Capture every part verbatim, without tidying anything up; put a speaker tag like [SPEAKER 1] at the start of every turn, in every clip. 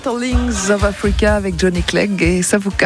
[SPEAKER 1] Starlings of Africa avec Johnny Clegg et Savuka.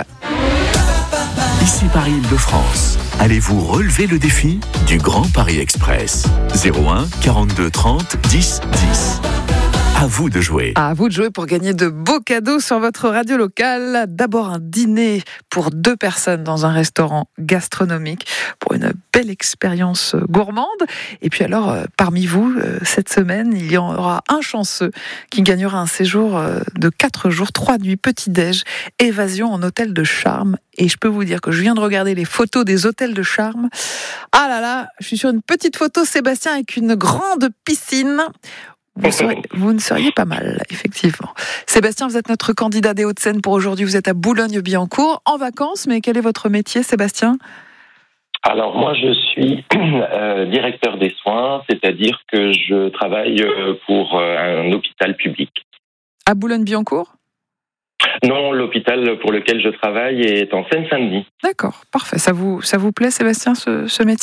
[SPEAKER 2] Ici Paris-Île-de-France. Allez-vous relever le défi du Grand Paris Express? zéro un quarante-deux trente dix dix. À vous de jouer.
[SPEAKER 1] À vous de jouer pour gagner de beaux cadeaux sur votre radio locale. D'abord un dîner pour deux personnes dans un restaurant gastronomique pour une belle expérience gourmande. Et puis alors, euh, parmi vous, euh, cette semaine, il y en aura un chanceux qui gagnera un séjour euh, de quatre jours, trois nuits, petit-déj, évasion en hôtel de charme. Et je peux vous dire que je viens de regarder les photos des hôtels de charme. Ah là là, je suis sur une petite photo, Sébastien, avec une grande piscine. Vous, seriez, vous ne seriez pas mal, effectivement. Sébastien, vous êtes notre candidat des Hauts-de-Seine pour aujourd'hui. Vous êtes à Boulogne-Billancourt, en vacances, mais quel est votre métier, Sébastien ?
[SPEAKER 3] Alors moi, je suis euh, directeur des soins, c'est-à-dire que je travaille pour un hôpital public.
[SPEAKER 1] À Boulogne-Billancourt ?
[SPEAKER 3] Non, l'hôpital pour lequel je travaille est en Seine-Saint-Denis.
[SPEAKER 1] D'accord, parfait. Ça vous, ça vous plaît, Sébastien, ce, ce métier ?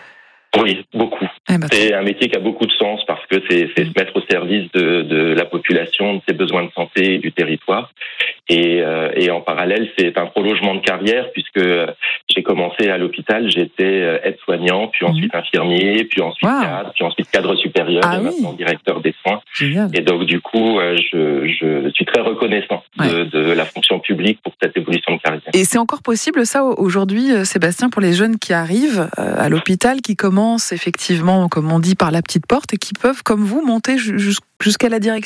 [SPEAKER 3] Oui, beaucoup.
[SPEAKER 1] Eh ben,
[SPEAKER 3] c'est un métier qui a beaucoup de sens parce que c'est, c'est se mettre au service de, de la population, de ses besoins de santé et du territoire. Et, euh, et en parallèle, c'est un prolongement de carrière puisque j'ai commencé à l'hôpital, j'étais aide-soignant, puis ensuite mmh. infirmier, puis ensuite wow. cadre, puis ensuite cadre supérieur, ah, et oui. maintenant directeur des soins.
[SPEAKER 1] Génial.
[SPEAKER 3] Et donc du coup, je, je suis très reconnaissant ouais. de, de la fonction publique pour cette évolution de carrière.
[SPEAKER 1] Et c'est encore possible ça aujourd'hui, Sébastien, pour les jeunes qui arrivent à l'hôpital, qui commencent effectivement, comme on dit, par la petite porte et qui peuvent, comme vous, monter jusqu'à la direction ?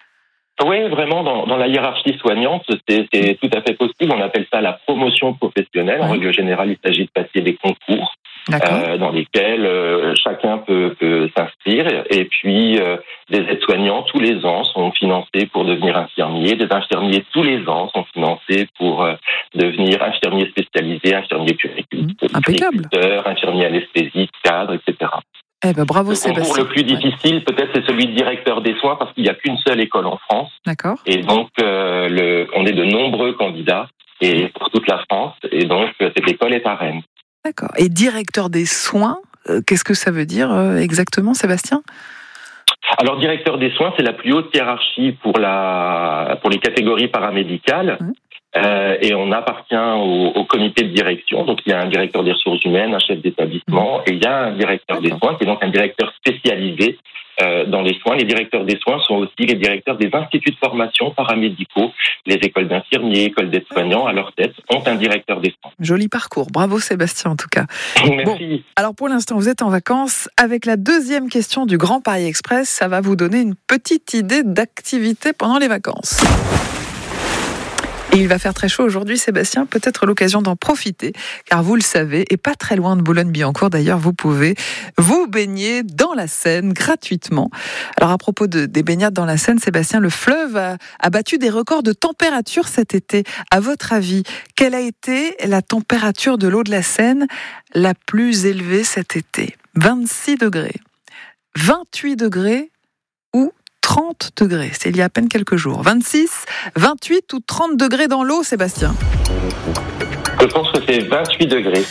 [SPEAKER 3] Oui, vraiment, dans, dans la hiérarchie soignante, c'est, c'est tout à fait possible. On appelle ça la promotion professionnelle. Ouais. En règle générale, il s'agit de passer des concours euh, dans lesquels euh, chacun peut, peut s'inscrire. Et puis, euh, des aides-soignants, tous les ans, sont financés pour devenir infirmiers. Des infirmiers, tous les ans, sont financés pour euh, devenir infirmiers spécialisés, infirmiers puriculteurs, infirmiers anesthésistes, cadres, et cetera.
[SPEAKER 1] Eh ben, bravo,
[SPEAKER 3] le
[SPEAKER 1] Sébastien.
[SPEAKER 3] concours le plus difficile, ouais. peut-être, c'est celui de directeur des soins, parce qu'il n'y a qu'une seule école en France.
[SPEAKER 1] D'accord.
[SPEAKER 3] Et donc, euh, le, on est de nombreux candidats, et pour toute la France, et donc, cette école est à Rennes.
[SPEAKER 1] D'accord. Et directeur des soins, euh, qu'est-ce que ça veut dire euh, exactement, Sébastien ?
[SPEAKER 3] Alors, directeur des soins, c'est la plus haute hiérarchie pour, la, pour les catégories paramédicales. Mmh. Euh, et on appartient au, au comité de direction. Donc, il y a un directeur des ressources humaines, un chef d'établissement, mmh. et il y a un directeur D'accord. des soins, qui est donc un directeur spécialisé euh, dans les soins. Les directeurs des soins sont aussi les directeurs des instituts de formation paramédicaux. Les écoles d'infirmiers, écoles d'aides-soignants, à leur tête, ont un directeur des soins.
[SPEAKER 1] Joli parcours. Bravo, Sébastien, en tout cas.
[SPEAKER 3] Merci.
[SPEAKER 1] Bon, alors, pour l'instant, vous êtes en vacances. Avec la deuxième question du Grand Paris Express, ça va vous donner une petite idée d'activité pendant les vacances. Et il va faire très chaud aujourd'hui, Sébastien, peut-être l'occasion d'en profiter, car vous le savez, et pas très loin de Boulogne-Billancourt d'ailleurs, vous pouvez vous baigner dans la Seine gratuitement. Alors à propos de, des baignades dans la Seine, Sébastien, le fleuve a, a battu des records de température cet été. À votre avis, quelle a été la température de l'eau de la Seine la plus élevée cet été ? vingt-six degrés, vingt-huit degrés ou trente degrés, c'est il y a à peine quelques jours. vingt-six, vingt-huit ou trente degrés dans l'eau, Sébastien ?
[SPEAKER 3] Je pense que c'est vingt-huit degrés.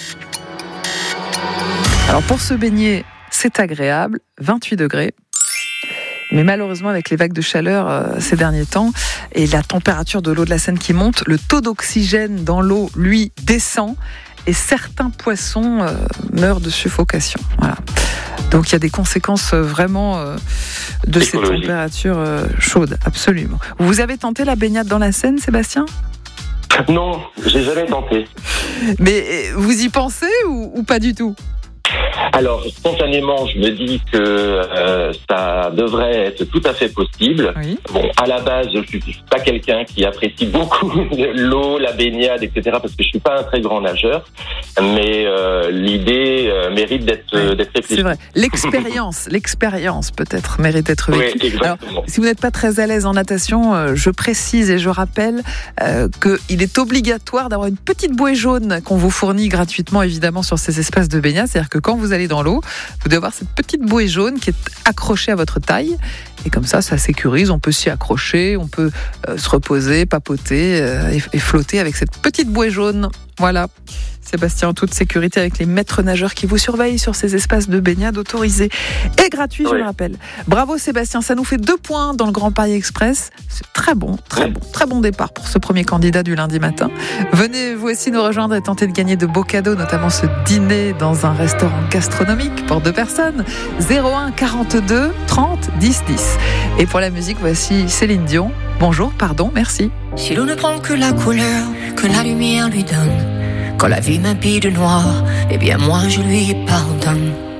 [SPEAKER 1] Alors pour se baigner, c'est agréable, vingt-huit degrés. Mais malheureusement, avec les vagues de chaleur euh, ces derniers temps et la température de l'eau de la Seine qui monte, le taux d'oxygène dans l'eau, lui, descend et certains poissons euh, meurent de suffocation. Voilà. Donc il y a des conséquences vraiment euh, de ces températures euh, chaudes, absolument. Vous avez tenté la baignade dans la Seine, Sébastien ?
[SPEAKER 3] Non, j'ai jamais tenté.
[SPEAKER 1] Mais vous y pensez ou, ou pas du tout ?
[SPEAKER 3] Alors, spontanément, je me dis que euh, ça devrait être tout à fait possible. Oui. Bon, à la base, je suis pas quelqu'un qui apprécie beaucoup l'eau, la baignade, et cetera, parce que je suis pas un très grand nageur. Mais euh, l'idée euh, mérite d'être,
[SPEAKER 1] oui,
[SPEAKER 3] d'être réfléchie.
[SPEAKER 1] C'est vrai. L'expérience, l'expérience peut-être mérite d'être vécue.
[SPEAKER 3] Oui, exactement.
[SPEAKER 1] Alors, si vous n'êtes pas très à l'aise en natation, euh, je précise et je rappelle euh, qu'il est obligatoire d'avoir une petite bouée jaune qu'on vous fournit gratuitement, évidemment, sur ces espaces de baignade. C'est-à-dire que quand vous allez dans l'eau, vous devez avoir cette petite bouée jaune qui est accrochée à votre taille Et comme ça, ça sécurise, on peut s'y accrocher, on peut euh, se reposer, papoter euh, et, et flotter avec cette petite bouée jaune. Voilà. Sébastien, en toute sécurité avec les maîtres nageurs qui vous surveillent sur ces espaces de baignade autorisés et gratuits, oui. Je le rappelle. Bravo Sébastien, ça nous fait deux points dans le Grand Paris Express. C'est très bon, très oui. bon, très bon départ pour ce premier candidat du lundi matin. Venez vous aussi nous rejoindre et tenter de gagner de beaux cadeaux, notamment ce dîner dans un restaurant gastronomique pour deux personnes. zéro un quarante-deux trente dix dix. Et pour la musique, voici Céline Dion. Bonjour, pardon, merci.
[SPEAKER 4] Si l'on ne prend que la couleur que la lumière lui donne, quand la vie m'habille de noir, eh bien moi je lui pardonne.